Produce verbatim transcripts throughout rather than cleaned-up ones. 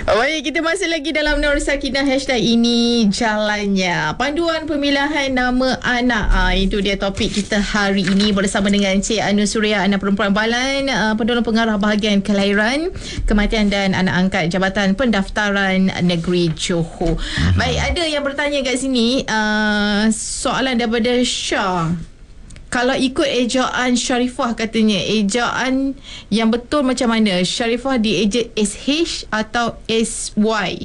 Baik, kita masih lagi dalam Nur Sakinah. Hashtag ini jalannya. Panduan pemilihan nama anak. Ah, itu dia topik kita hari ini bersama dengan Cik Anu Suria, anak perempuan Balan, uh, Pendahulu Pengarah Bahagian Kelahiran, Kematian dan Anak Angkat Jabatan Pendaftaran Negeri Johor. Uh-huh. Baik, ada yang bertanya kat sini, uh, soalan daripada Syah. Kalau ikut ejaan Sharifah, katanya ejaan yang betul macam mana? Sharifah dieja S H atau S Y?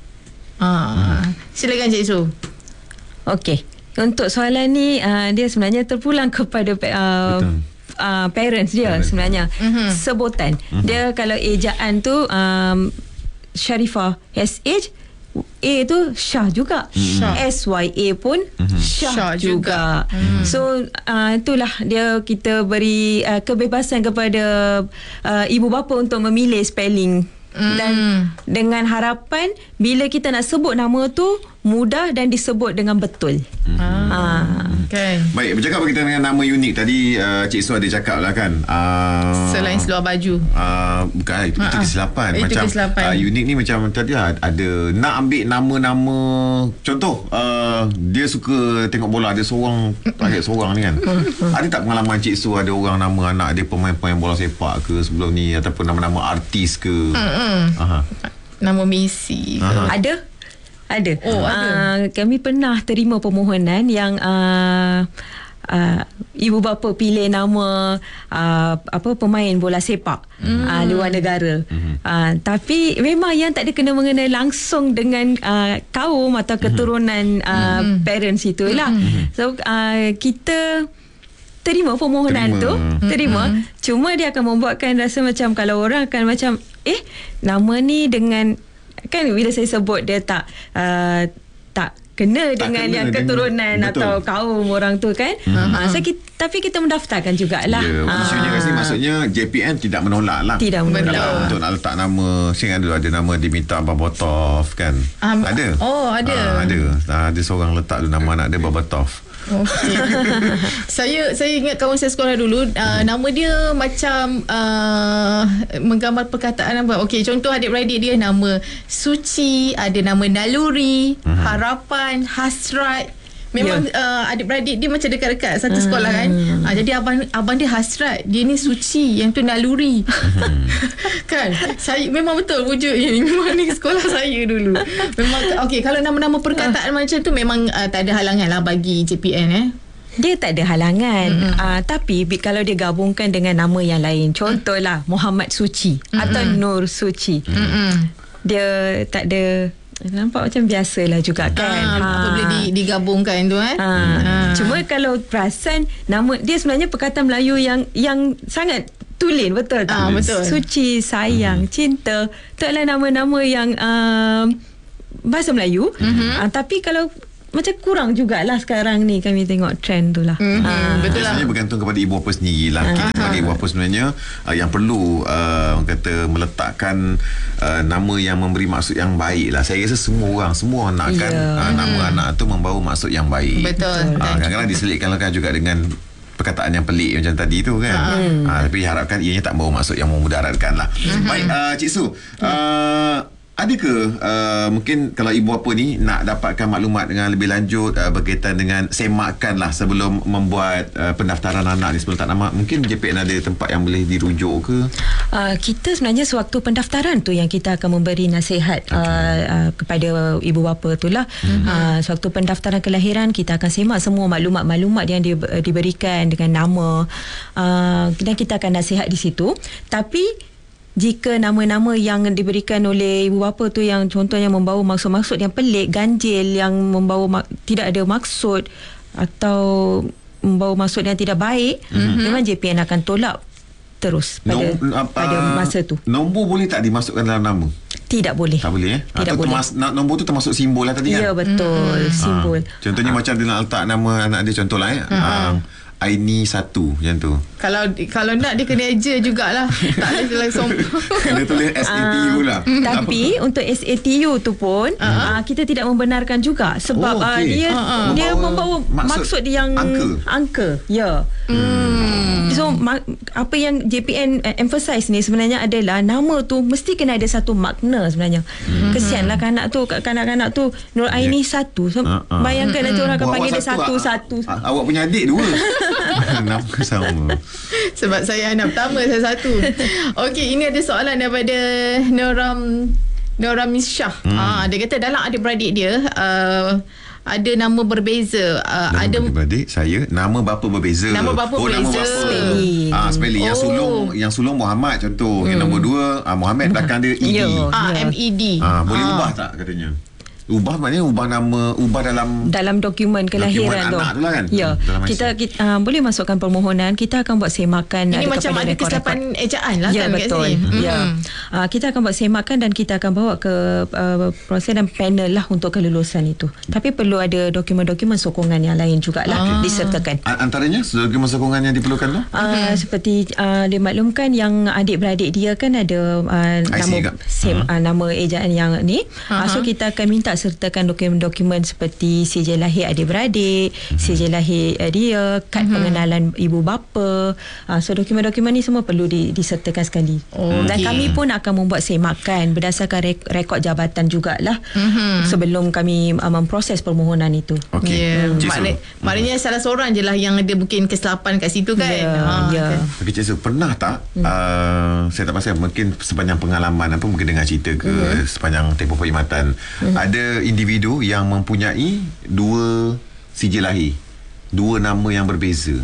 Ah, hmm. Silakan Cik Su. Okey. Untuk soalan ni uh, dia sebenarnya terpulang kepada uh, uh, parents dia parents. sebenarnya. Mm-hmm. Sebutan. Mm-hmm. Dia kalau ejaan tu um, Sharifah S H, A tu Syah juga. Mm-hmm. S Y A pun mm-hmm. Syah, Syah juga. juga. Mm-hmm. So uh, itulah dia, kita beri uh, kebebasan kepada uh, ibu bapa untuk memilih spelling. Mm. Dan dengan harapan bila kita nak sebut nama tu mudah dan disebut dengan betul. Mm. Ah. Okay. Baik, bercakap berkaitan dengan nama unik tadi, uh, Cik Su ada cakap lah kan, uh, selain seluar baju, uh, bukan, itu, itu kesilapan. Itu macam kesilapan. Uh, unik ni macam tadi ada nak ambil nama-nama. Contoh uh, dia suka tengok bola, ada seorang lahir seorang ni kan. Ada tak pengalaman Cik Su ada orang nama anak dia pemain-pemain bola sepak ke sebelum ni, ataupun nama-nama artis ke? Aha. Nama Messi ke? Ada. Ada. Oh, ada. Uh, kami pernah terima permohonan yang uh, uh, ibu bapa pilih nama uh, apa pemain bola sepak mm. uh, luar negara. Mm-hmm. Uh, tapi memang yang tak ada kena mengena langsung dengan uh, kaum atau keturunan uh, mm-hmm. parents itulah. Mm-hmm. So uh, kita terima permohonan terima. tu, terima. Mm-hmm. Cuma dia akan membuatkan rasa macam kalau orang akan macam eh nama ni dengan, kan bila saya sebut dia tak uh, tak kena tak dengan kena yang keturunan dengan, atau kaum orang tu kan. Mm-hmm. Uh, so kita, tapi kita mendaftarkan jugalah. Ya, maksudnya uh, kasi, maksudnya J P N tidak menolak lah. Tidak menolak. Kalau untuk nak letak nama, saya ada ada nama diminta Babatov kan. Um, ada. Oh, ada. Uh, ada. Uh, ada seorang letak tu nama anak dia Babatov. Okay. saya saya ingat kawan saya sekolah dulu, uh, nama dia macam uh, menggambar perkataan apa. Okey, contoh adik-beradik dia nama Suci, ada nama Naluri, uh-huh. Harapan, Hasrat. Memang yeah. uh, adik-beradik dia macam dekat-dekat satu hmm. sekolah kan. Uh, jadi abang abang dia Hasrat, dia ni Suci, yang tu Naluri. Hmm. Kan? Saya memang betul wujud ni. Memang ni sekolah saya dulu. Memang okey, kalau nama-nama perkataan uh. macam tu memang uh, tak ada halangan lah bagi J P N eh. Dia tak ada halangan. Mm-hmm. uh, Tapi kalau dia gabungkan dengan nama yang lain, contohlah Muhammad Suci mm-hmm. atau Nur Suci, mm-hmm. dia tak ada, nampak macam biasalah juga kan. Ah, ha. Boleh di, digabungkan tu kan. Ha. Ha. Cuma kalau perasan nama dia sebenarnya perkataan Melayu yang yang sangat tulen, betul tak? Ah, betul. Suci, sayang, hmm. cinta, tu adalah nama-nama yang uh, bahasa Melayu. Hmm. Uh, tapi kalau macam kurang jugalah sekarang ni kami tengok trend tu lah. Mm-hmm. Uh, Betul lah. Sebenarnya bergantung kepada ibu bapa sendiri lah. Kita sebagai ibu bapa sebenarnya uh, yang perlu uh, orang kata meletakkan uh, nama yang memberi maksud yang baik lah. Saya rasa semua orang, semua anak kan yeah. uh, nama mm. anak tu membawa maksud yang baik. Betul. Uh, kadang-kadang diselitkan juga dengan perkataan yang pelik macam tadi tu kan. Hmm. Uh, tapi harapkan ianya tak membawa maksud yang memudaratkan lah. Hmm. Baik, uh, Cik Su, uh, adakah uh, mungkin kalau ibu bapa ni nak dapatkan maklumat dengan lebih lanjut uh, berkaitan dengan semakan lah sebelum membuat uh, pendaftaran anak ni, sebelum tak nama, mungkin J P N ada tempat yang boleh dirujuk ke? Uh, kita sebenarnya sewaktu pendaftaran tu yang kita akan memberi nasihat okay. uh, uh, kepada ibu bapa tu lah. Mm-hmm. Uh, sewaktu pendaftaran kelahiran kita akan semak semua maklumat-maklumat yang di, uh, diberikan dengan nama, uh, dan kita akan nasihat di situ. Tapi jika nama-nama yang diberikan oleh ibu bapa tu yang contohnya membawa maksud-maksud yang pelik, ganjil, yang membawa mak- tidak ada maksud atau membawa maksud yang tidak baik, mm-hmm. memang J P N akan tolak terus pada, Nom, apa, pada masa tu. Nombor boleh tak dimasukkan dalam nama? Tidak boleh. Tak boleh eh? Tidak boleh. Termas, nombor tu termasuk simbol lah tadi kan? Ya, betul. Hmm. Simbol. Ha. Contohnya ha. macam dia nak letak nama anak dia, contohlah eh. Hmm. Uh, Aini satu macam tu. Kalau kalau nak dia kena eja jugalah. Tak boleh langsung. Kena tulis S A T U lah. Tapi untuk S A T U tu pun uh-huh. uh, kita tidak membenarkan juga sebab Oh, okey. uh, dia Uh-uh. dia Membawa membawa maksud maksud, yang angka. angka. Ya. Hmm. So ma- apa yang J P N uh, emphasize ni sebenarnya adalah nama tu mesti kena ada satu makna sebenarnya. Hmm. Kesianlah kanak tu kanak-kanak tu Nur Aini yeah. satu. So, uh-uh. bayangkan nanti orang akan Awak panggil dia satu, satu-satu. a- a- Awak punya adik dua. Nama sama. Sebab saya anak pertama, saya satu. Okey, ini ada soalan daripada Noram Noram Misyah. Hmm. Ah, dia kata dalam adik-beradik dia uh, ada nama berbeza. Uh, Nama ada adik-beradik saya nama bapa berbeza. Nama bapa oh, berbeza. Nama bapa. Spelling. Ah, spelling. Yang Oh. sulung yang sulung Muhammad contoh. Yang nombor dua ah, Muhammad belakang dia E D. Ya. ah, Ya. M E D. Ah, boleh Ah. ubah tak katanya? Ubah maknanya ubah nama, ubah dalam dalam dokumen kelahiran Dokumen tu. anak tu lah kan? Ya. Dalam I C. Kita, kita uh, boleh masukkan permohonan, kita akan buat semakan Ini ada macam kepada ada rekod-rekod. kesilapan ejaan lah Ya, kan kat betul. sini. Ya. Mm. Uh, kita akan buat semakan dan kita akan bawa ke uh, proses dan panel lah untuk kelulusan itu. Tapi perlu ada dokumen-dokumen sokongan yang lain jugalah Ah. disertakan. A- antaranya dokumen sokongan yang diperlukan tu? Uh, seperti uh, dimaklumkan yang adik-beradik dia kan ada uh, I C nama juga. same, uh, nama ejaan yang ni. Uh, so Aha. kita akan minta sertakan dokumen-dokumen seperti sijil lahir adik-beradik, sijil lahir uh, dia, kad pengenalan ibu bapa. Uh, so dokumen-dokumen ni semua perlu di, disertakan sekali. Oh, Dan okey. kami pun akan membuat semakan berdasarkan rek- rekod jabatan jugalah Mhm. sebelum kami uh, memproses permohonan itu. Okey. Ya, Cik Su. makna, maknanya salah seorang je lah yang ada mungkin kesilapan kat situ kan. Ya, Ah, ya. kan. Okey, Cik Su, pernah tak hmm. uh, saya tak pasti mungkin sepanjang pengalaman apa mungkin dengar cerita ke hmm. sepanjang tempoh perkhidmatan hmm. ada individu yang mempunyai dua sijil lahir, dua nama yang berbeza.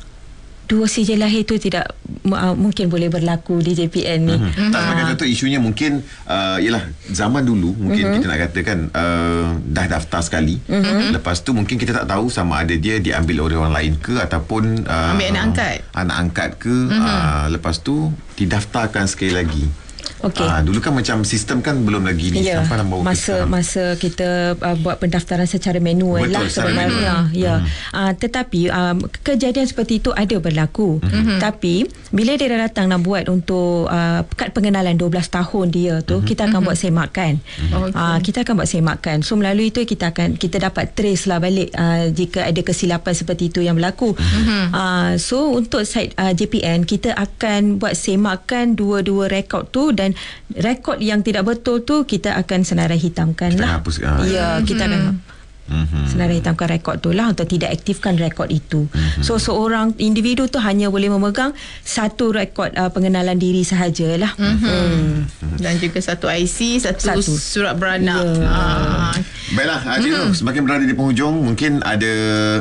Dua sijil lahir itu tidak uh, mungkin boleh berlaku di J P N ni. Mm-hmm. Tak sebagai contoh isunya mungkin uh, ialah zaman dulu mungkin mm-hmm. kita nak katakan uh, dah daftar sekali. Mm-hmm. Lepas tu mungkin kita tak tahu sama ada dia diambil oleh orang lain ke ataupun uh, Ambil anak angkat. Anak angkat ke mm-hmm. uh, lepas tu didaftarkan sekali lagi. Okey. Ah, dulu kan macam sistem kan belum lagi ni Ya, sampai bawa masa masa kita uh, buat pendaftaran secara manual Betul, lah secara sebenarnya. manual. Ya. Hmm. Uh, tetapi um, kejadian seperti itu ada berlaku. Hmm. Tapi bila dia dah datang nak buat untuk uh, kad pengenalan dua belas tahun dia tu, hmm. kita akan hmm. buat semakan. Okey. Uh, kita akan buat semakan. So melalui itu kita akan kita dapat trace lah balik uh, jika ada kesilapan seperti itu yang berlaku. Hmm. Uh, so untuk site uh, J P N kita akan buat semakan dua-dua rekod tu dan rekod yang tidak betul tu kita akan senarai hitamkan Kita lah. hapus, ah, ya, kita akan mm-hmm. senarai hitamkan rekod tu lah untuk tidak aktifkan rekod itu. Mm-hmm. So seorang individu tu hanya boleh memegang satu rekod uh, pengenalan diri sahajalah. Mm-hmm. Hmm. Dan juga satu I C, satu, Satu. surat beranak. Ya. Ah. Baiklah, Cik Su, Mm-hmm. semakin berada di penghujung, mungkin ada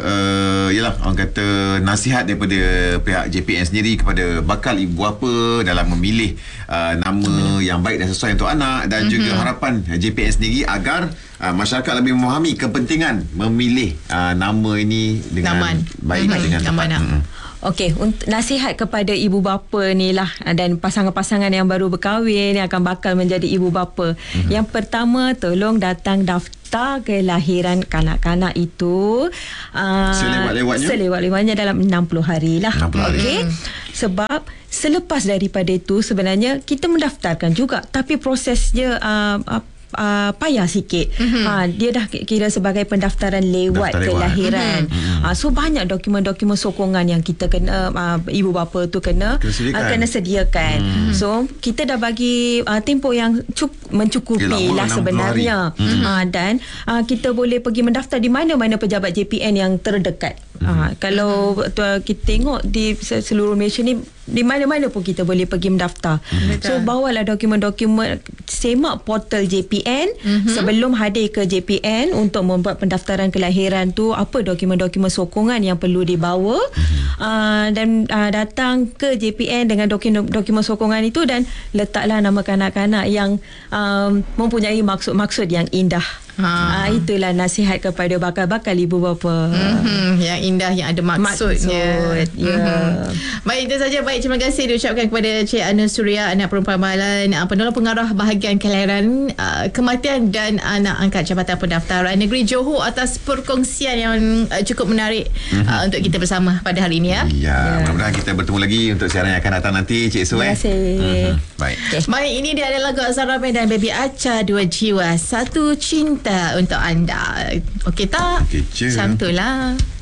uh, yalah orang kata nasihat daripada pihak J P N sendiri kepada bakal ibu bapa dalam memilih uh, nama yang baik dan sesuai untuk anak dan mm-hmm. juga harapan J P N sendiri agar uh, masyarakat lebih memahami kepentingan memilih uh, nama ini dengan Naman. baik Mm-hmm. dengan Nama tepat. anak. Mm-mm. Okey, untuk nasihat kepada ibu bapa ni lah dan pasangan-pasangan yang baru berkahwin yang akan bakal menjadi ibu bapa. Mm-hmm. Yang pertama, tolong datang daftar kelahiran kanak-kanak itu uh, Selewat-lewatnya? selewat-lewatnya dalam enam puluh hari lah. enam puluh hari. Okey. Sebab selepas daripada itu sebenarnya kita mendaftarkan juga tapi prosesnya uh, uh, Uh, payah sikit. Mm-hmm. Ha, dia dah kira sebagai pendaftaran lewat Daftar lewat. kelahiran. Mm-hmm. Ha, so banyak dokumen-dokumen sokongan yang kita kena uh, ibu bapa tu kena Kena sediakan. uh, kena sediakan. Mm. So kita dah bagi uh, tempoh yang cuk, mencukupi Yelah, lah enam puluh sebenarnya. hari. Ha, dan uh, kita boleh pergi mendaftar di mana-mana pejabat J P N yang terdekat. Ha, kalau uh, kita tengok di seluruh Malaysia ni di mana-mana pun kita boleh pergi mendaftar. Mm-hmm. So bawalah dokumen-dokumen, semak portal J P N mm-hmm. sebelum hadir ke J P N untuk membuat pendaftaran kelahiran tu, apa dokumen-dokumen sokongan yang perlu dibawa mm-hmm. uh, dan uh, datang ke J P N dengan dokumen-dokumen sokongan itu dan letaklah nama kanak-kanak yang um, mempunyai maksud-maksud yang indah. Ha. Ha, itulah nasihat kepada bakal-bakal ibu bapa. Mm-hmm. Yang indah, yang ada maksudnya. Maksud, ya. Mm-hmm. Baik, itu saja. Baik, terima kasih diucapkan kepada Cik Anu Suria, anak perempuan Balan, penolong pengarah bahagian kelahiran, uh, kematian dan anak angkat Jabatan Pendaftaran Negeri Johor atas perkongsian yang uh, cukup menarik mm-hmm. uh, untuk kita bersama pada hari ini. Ya, ya, ya. Mudah-mudahan kita bertemu lagi untuk siaran yang akan datang nanti, Cik Su. Terima kasih. Eh. Mm-hmm. Baik. Okay. Baik, ini dia adalah lagu Azhar Ramin dan Baby Acha, Dua Jiwa Satu Cinta untuk anda. Okey tak? Okey je. Macam tu lah.